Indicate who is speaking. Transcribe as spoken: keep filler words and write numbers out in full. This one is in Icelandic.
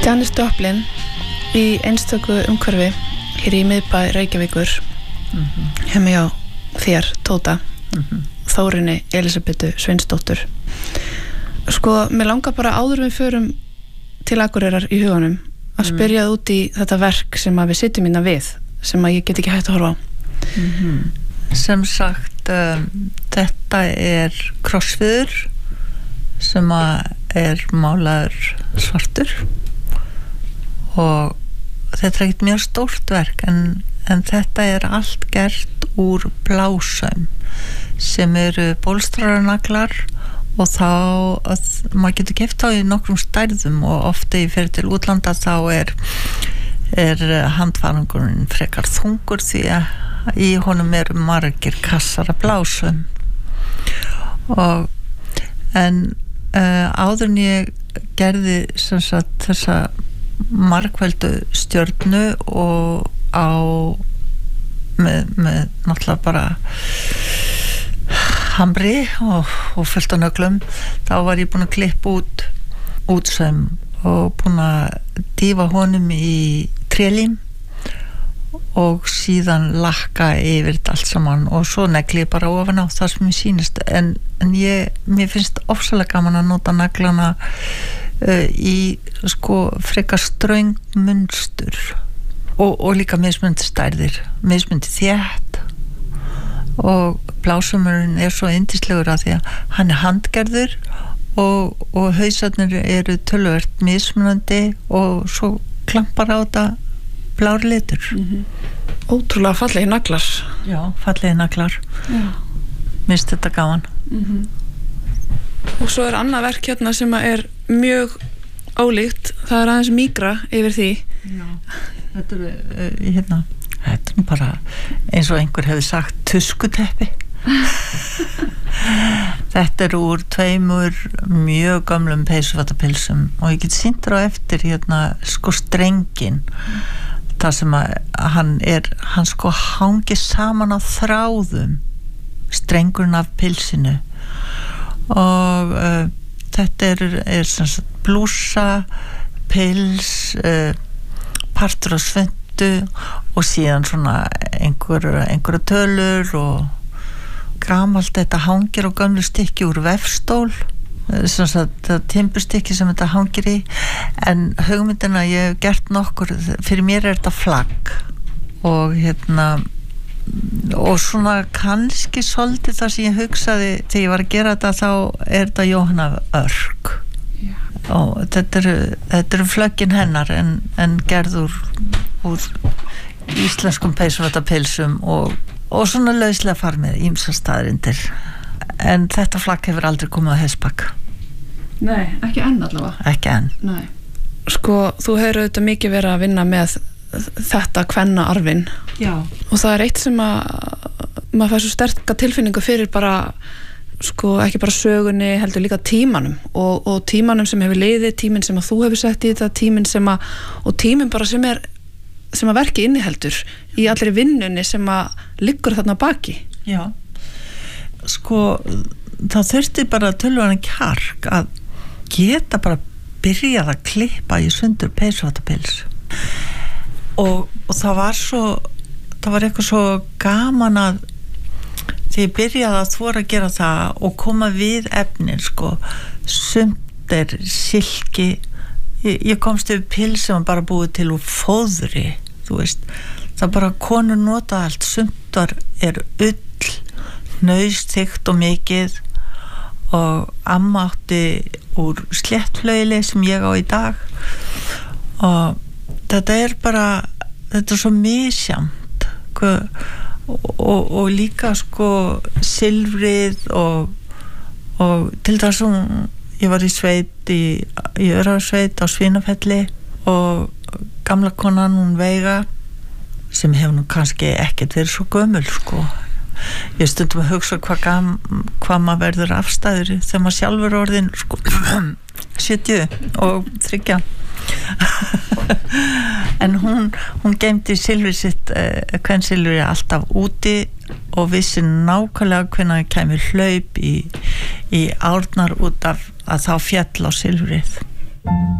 Speaker 1: Janis Joplin í einstöku umhverfi hér í miðbæ Reykjavíkur mm-hmm. heima hjá þér, Tóta mm-hmm. Þórunni Elísabetu Sveinsdóttur. Sko, mér langar bara áður við förum til Akureyrar í huganum að spyrja mm. út í þetta verk sem að við sitjum innan við, sem að ég get ekki hægt að horfa á.
Speaker 2: Mm-hmm. Sem sagt, um, þetta er krossviður sem að er málaður svartur og þetta er ekkert mjög stórt verk en, en þetta er allt gert úr blásaum sem eru bólstraranaglar og þá að maður getur keypt á í nokkrum stærðum og ofta ég fer til útlanda þá er, er handfarangurinn frekar þungur því að í honum eru margir kassar af blásum og en uh, áður en ég gerði sem sagt þessa margveldu stjörnu og á með, með náttúrulega bara hamri og, og fullt á nöglum þá var ég búin að klippa út útsaum og búin að dýfa honum í trélím og síðan lakka yfir þetta allt saman og svo negli ég bara ofan á það sem ég sýnist en, en ég, mér finnst ofsalega gaman að nota naglana uh, í sko frekar ströng munstur og, og líka mismunandi stærðir mismunandi þétt og blásumurinn er svo yndislegur að því að hann er handgerður og, og hausarnir eru töluvert mismunandi og svo klampar á þetta blár litur
Speaker 1: mm-hmm. Ótrúlega fallegi naglar.
Speaker 2: Já, fallegi naglar. Já. Minnst þetta gaman.
Speaker 1: Mm-hmm. Og svo er annað verk hérna sem er mjög ólíkt. Það er aðeins mýgra yfir því.
Speaker 2: Já, þetta er uh, hérna, þetta er bara eins og einhver hefði sagt tuskuteppi. Þetta er úr tveimur mjög gamlum peysufatapilsum og ég get sýnt þér á eftir hérna sko strengin. Það sem að hann er hann sko hangir saman á þráðum strengurinn af pilsinu og uh, þetta er, er sem sagt blúsa pils uh, partur á svuntu og síðan svona einhver, einhverja tölur og gamalt þetta hangir á gömlu stykki úr vefstól sem sagt það timbustykki sem þetta hangir í en hugmyndina ég hef gert nokkur fyrir mér er þetta flagg og hérna og svona kannski svolítið það sem ég hugsaði þegar ég var að gera þetta þá er þetta Jóhanna Örk yeah. og þetta eru, þetta eru flöggin hennar en, en gerður úr íslenskum peysufatapilsum og, og svona lauslega farmið ýmsar staðrindir en þetta flagg hefur aldrei komið á Hesbakk.
Speaker 1: Nei, ekki enn allavega.
Speaker 2: Ekki enn.
Speaker 1: Nei. Sko, þú hefur auðvitað mikið verið að vinna með þetta kvenna arfin. Já. Og það er eitt sem að maður fær svo sterka tilfinningu fyrir bara sko, ekki bara sögunni, heldur líka tímanum og, og tímanum sem hefur liðið, tíminn sem að þú hefur sett í þetta, tíminn sem að og tíminn bara sem er sem að verki inniheldur í allri vinnunni sem að liggur þarna baki.
Speaker 2: Já. Sko það þurfti bara tölvöran kjark að geta bara byrjað að klippa í sundur peysufatapils og, og það var svo það var eitthvað svo gaman að því ég byrjaði að þvora að gera það og koma við efnin sko sumt er silki ég, ég komst yfir pils sem bara búið til úr fóðri þú veist það bara konur nota allt sumt er ull hnausþykkt og mikið og amma átti úr sléttflaueli sem ég á í dag og þetta er bara þetta er svo misjamt og, og, og líka sko silfrið og, og til þess að ég var í sveit í, í Öræfasveit á Svínafelli og gamla konan hún Veiga sem hefur nú kannski ekkert verið svo gömul sko ég stundum að hugsa hvað gam, hvað maður verður afstæður þegar maður sjálfur orðin sko, sjötíu og þriggja en hún hún geymdi silfri sitt eh, kvensilfri alltaf úti og vissi nákvæmlega hvenær kæmi hlaup í, í árnar út af að þá fjall á silfrið